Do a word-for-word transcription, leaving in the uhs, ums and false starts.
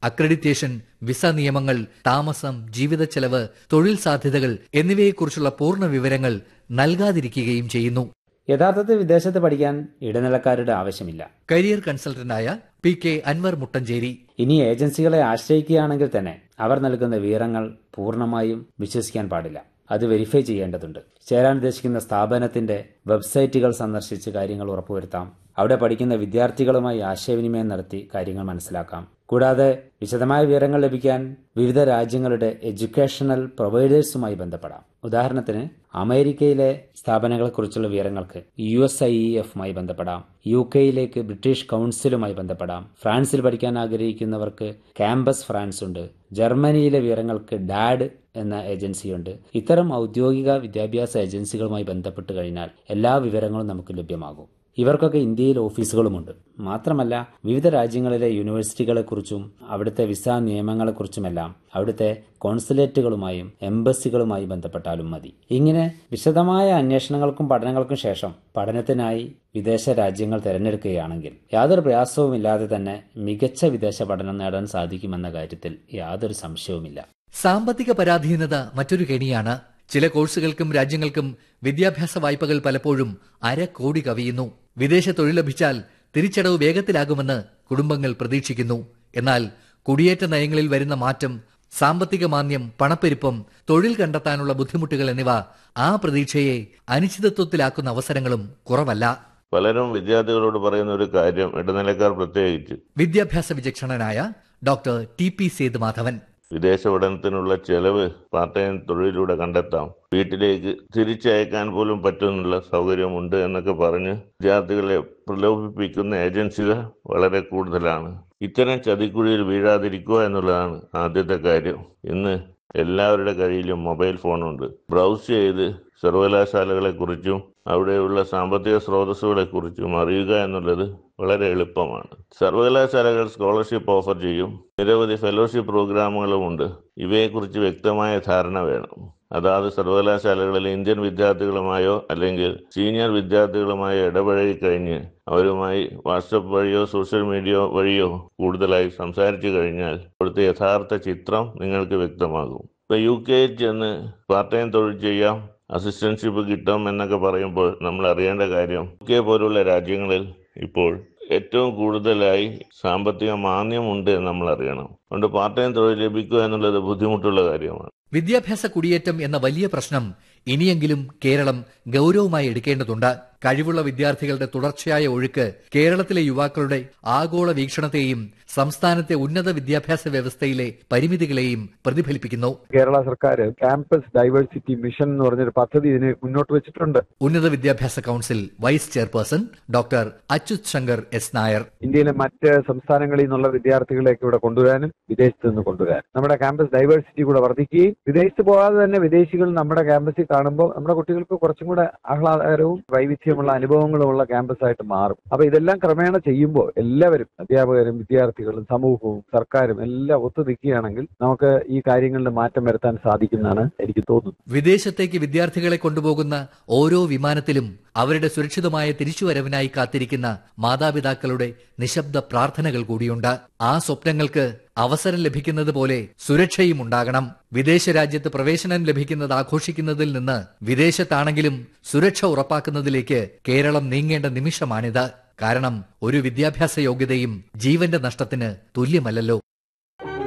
Accreditation, visa നിയമങ്ങൾ, താമസം, ജീവിത ചെലവ്, തൊഴിൽ സാധ്യതകൾ എന്നിവയെക്കുറിച്ചുള്ള പൂർണ്ണ വിവരങ്ങൾ നൽകാതിരിക്കുകയും ചെയ്യുന്നു. യഥാർത്ഥത്തിൽ വിദേശത്ത് പഠിക്കാൻ ഇടനിലക്കാരുടെ ആവശ്യമില്ല. Career കൺസൾട്ടന്റായ P K Anwar മുട്ടഞ്ചേരി. ഇനി ഏജൻസികളെ ആശ്രയിക്കുകയാണെങ്കിൽ തന്നെ അവർ നൽകുന്ന വിവരങ്ങൾ പൂർണ്ണമായും വിശ്വസിക്കാൻ പാടില്ല. അത് വെരിഫൈ ചെയ്യേണ്ടതുണ്ട്. ചേരാൻ ഉദ്ദേശിക്കുന്ന സ്ഥാപനത്തിന്റെ വെബ്സൈറ്റുകൾ സന്ദർശിച്ച് കാര്യങ്ങൾ ഉറപ്പുവരുത്താം. അവിടെ പഠിക്കുന്ന വിദ്യാർത്ഥികളുമായി ആശയവിനിമയം നടത്തി കാര്യങ്ങൾ മനസ്സിലാക്കാം. കൂടാതെ വിശദമായ വിവരങ്ങൾ ലഭിക്കാൻ വിവിധ രാജ്യങ്ങളുടെ എഡ്യൂക്കേഷണൽ പ്രൊവൈഡേഴ്സുമായി ബന്ധപ്പെടാം. ഉദാഹരണത്തിന് അമേരിക്കയിലെ സ്ഥാപനങ്ങളെക്കുറിച്ചുള്ള വിവരങ്ങൾക്ക് യു എസ് ഐ ഇ എഫുമായി ബന്ധപ്പെടാം. യു കെയിലേക്ക് ബ്രിട്ടീഷ് കൌൺസിലുമായി ബന്ധപ്പെടാം. ഫ്രാൻസിൽ പഠിക്കാൻ ആഗ്രഹിക്കുന്നവർക്ക് ക്യാമ്പസ് ഫ്രാൻസ് ഉണ്ട്. ജർമ്മനിയിലെ വിവരങ്ങൾക്ക് ഡാഡ് എന്ന ഏജൻസിയുണ്ട്. ഇത്തരം ഔദ്യോഗിക വിദ്യാഭ്യാസ ഏജൻസികളുമായി ബന്ധപ്പെട്ട് കഴിഞ്ഞാൽ എല്ലാ വിവരങ്ങളും നമുക്ക് ലഭ്യമാകും. ഇവർക്കൊക്കെ ഇന്ത്യയിൽ ഓഫീസുകളുമുണ്ട്. മാത്രമല്ല വിവിധ രാജ്യങ്ങളിലെ യൂണിവേഴ്സിറ്റികളെക്കുറിച്ചും അവിടുത്തെ വിസ നിയമങ്ങളെക്കുറിച്ചുമെല്ലാം അവിടുത്തെ കോൺസുലേറ്റുകളുമായും എംബസികളുമായി ബന്ധപ്പെട്ടാലും മതി. ഇങ്ങനെ വിശദമായ അന്വേഷണങ്ങൾക്കും പഠനങ്ങൾക്കും ശേഷം പഠനത്തിനായി വിദേശ രാജ്യങ്ങൾ തിരഞ്ഞെടുക്കുകയാണെങ്കിൽ യാതൊരു പ്രയാസവുമില്ലാതെ തന്നെ മികച്ച വിദേശ പഠനം നേടാൻ സാധിക്കുമെന്ന കാര്യത്തിൽ യാതൊരു സംശയവുമില്ല. സാമ്പത്തിക പരാധീനത മറ്റൊരു കെണിയാണ്. ചില കോഴ്സുകൾക്കും രാജ്യങ്ങൾക്കും വിദ്യാഭ്യാസ വായ്പകൾ പലപ്പോഴും അര കോടി കവിയുന്നു. വിദേശ തൊഴിൽ ലഭിച്ചാൽ തിരിച്ചടവ് വേഗത്തിലാകുമെന്ന് കുടുംബങ്ങൾ പ്രതീക്ഷിക്കുന്നു. എന്നാൽ കുടിയേറ്റ നയങ്ങളിൽ വരുന്ന മാറ്റം, സാമ്പത്തിക മാന്ദ്യം, പണപ്പെരുപ്പം, തൊഴിൽ കണ്ടെത്താനുള്ള ബുദ്ധിമുട്ടുകൾ എന്നിവ ആ പ്രതീക്ഷയെ അനിശ്ചിതത്വത്തിലാക്കുന്ന അവസരങ്ങളും കുറവല്ല. പലരും വിദ്യാർത്ഥികളോട് പറയുന്ന ഒരു കാര്യം, ഇടനിലക്കാർ പ്രത്യേകിച്ച്. വിദ്യാഭ്യാസ വിചക്ഷണനായ ഡോക്ടർ ടി പി സേതുമാധവൻ. വിദേശ പഠനത്തിനുള്ള ചെലവ് പാർട്ട് ടൈം തൊഴിലിലൂടെ കണ്ടെത്താം, വീട്ടിലേക്ക് തിരിച്ചയക്കാൻ പോലും പറ്റുന്നുള്ള സൗകര്യമുണ്ട് എന്നൊക്കെ പറഞ്ഞ് വിദ്യാർത്ഥികളെ പ്രലോഭിപ്പിക്കുന്ന ഏജൻസികൾ വളരെ കൂടുതലാണ്. ഇത്തരം ചതിക്കുഴിയിൽ വീഴാതിരിക്കുക എന്നുള്ളതാണ് ആദ്യത്തെ കാര്യം. ഇന്ന് എല്ലാവരുടെ കയ്യിലും മൊബൈൽ ഫോണുണ്ട്. ബ്രൗസ് ചെയ്ത് സർവകലാശാലകളെക്കുറിച്ചും അവിടെയുള്ള സാമ്പത്തിക സ്രോതസ്സുകളെക്കുറിച്ചും അറിയുക എന്നുള്ളത് വളരെ എളുപ്പമാണ്. സർവകലാശാലകൾ സ്കോളർഷിപ്പ് ഓഫർ ചെയ്യും. നിരവധി ഫെലോഷിപ്പ് പ്രോഗ്രാമുകളുമുണ്ട്. ഇവയെക്കുറിച്ച് വ്യക്തമായ ധാരണ വേണം. അതാത് സർവകലാശാലകളിലെ ഇന്ത്യൻ വിദ്യാർത്ഥികളുമായോ അല്ലെങ്കിൽ സീനിയർ വിദ്യാർത്ഥികളുമായോ ഇടപഴകി കഴിഞ്ഞ് അവരുമായി വാട്സപ്പ് വഴിയോ സോഷ്യൽ മീഡിയ വഴിയോ കൂടുതലായി സംസാരിച്ചു കഴിഞ്ഞാൽ അവിടുത്തെ യഥാർത്ഥ ചിത്രം നിങ്ങൾക്ക് വ്യക്തമാകും. ഇപ്പൊ യു കെയിൽ ചെന്ന് പാർട്ട് ടൈം തൊഴിൽ ചെയ്യാം, അസിസ്റ്റൻഷിപ്പ് കിട്ടും എന്നൊക്കെ പറയുമ്പോൾ നമ്മൾ അറിയേണ്ട കാര്യം, യു കെ പോലുള്ള രാജ്യങ്ങളിൽ ഇപ്പോൾ ഏറ്റവും കൂടുതലായി സാമ്പത്തിക മാന്ദ്യമുണ്ട് എന്ന് നമ്മൾ അറിയണം. അതുകൊണ്ട് പാർട്ട് ടൈം തൊഴിൽ ലഭിക്കുക എന്നുള്ളത് ബുദ്ധിമുട്ടുള്ള കാര്യമാണ്. വിദ്യാഭ്യാസ കുടിയേറ്റം എന്ന വലിയ പ്രശ്നം ഇനിയെങ്കിലും കേരളം ഗൌരവമായി എടുക്കേണ്ടതുണ്ട്. കഴിവുള്ള വിദ്യാർത്ഥികളുടെ തുടർച്ചയായ ഒഴുക്ക് കേരളത്തിലെ യുവാക്കളുടെ ആഗോള വീക്ഷണത്തെയും സംസ്ഥാനത്തെ ഉന്നത വിദ്യാഭ്യാസ വ്യവസ്ഥയിലെ പരിമിതികളെയും പ്രതിഫലിപ്പിക്കുന്നു. കേരള സർക്കാർ ക്യാമ്പസ് ഡൈവേഴ്സിറ്റി മിഷൻ എന്ന് പറഞ്ഞൊരു പദ്ധതി ഇതിന് മുന്നോട്ട് വെച്ചിട്ടുണ്ട്. ഉന്നത വിദ്യാഭ്യാസ council vice chairperson doctor Achyut Shankar S Nair. ഇന്ത്യയിലെ മറ്റ് സംസ്ഥാനങ്ങളിൽ നിന്നുള്ള വിദ്യാർത്ഥികളെയൊക്കെ ഇവിടെ കൊണ്ടുവരാനും വിദേശത്ത് നിന്ന് കൊണ്ടുവരാനും നമ്മുടെ ക്യാമ്പസ് ഡൈവേഴ്സിറ്റി കൂടെ വർദ്ധിക്കുകയും വിദേശത്ത് പോകാതെ തന്നെ വിദേശികൾ നമ്മുടെ ക്യാമ്പസിൽ കാണുമ്പോൾ നമ്മുടെ കുട്ടികൾക്ക് കുറച്ചും കൂടെ ആഹ്ലാദകരവും വൈവിധ്യമുള്ള അനുഭവങ്ങളുമുള്ള ക്യാമ്പസ് ആയിട്ട് മാറും. അപ്പൊ ഇതെല്ലാം ക്രമേണ ചെയ്യുമ്പോൾ എല്ലാവരും, അധ്യാപകരും വിദ്യാർത്ഥികളും സമൂഹവും സർക്കാരും എല്ലാം ഒത്തുനിൽക്കുകയാണെങ്കിൽ നമുക്ക് ഈ കാര്യങ്ങളിൽ മാറ്റം വരുത്താൻ സാധിക്കുമെന്നാണ് എനിക്ക് തോന്നുന്നത്. വിദേശത്തേക്ക് വിദ്യാർത്ഥികളെ കൊണ്ടുപോകുന്ന ഓരോ വിമാനത്തിലും അവരുടെ സുരക്ഷിതമായ തിരിച്ചുവരവിനായി കാത്തിരിക്കുന്ന മാതാപിതാക്കളുടെ നിശബ്ദ പ്രാർത്ഥനകൾ കൂടിയുണ്ട്. ആ സ്വപ്നങ്ങൾക്ക് അവസരം ലഭിക്കുന്നത് പോലെ സുരക്ഷയും ഉണ്ടാകണം. വിദേശ രാജ്യത്ത് പ്രവേശനം ലഭിക്കുന്നത് ആഘോഷിക്കുന്നതിൽ നിന്ന് വിദേശത്താണെങ്കിലും സുരക്ഷ ഉറപ്പാക്കുന്നതിലേക്ക് കേരളം നീങ്ങേണ്ട നിമിഷമാണിത്. കാരണം ഒരു വിദ്യാഭ്യാസ യോഗ്യതയും ജീവന്റെ നഷ്ടത്തിന് തുല്യമല്ലല്ലോ.